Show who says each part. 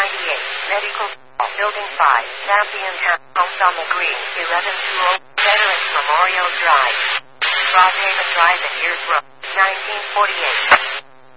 Speaker 1: Medical Building 5, Champion Town, Homes on the Green, 1120, Veterans Memorial Drive, Broadhaven Drive and Ears Road, 1948.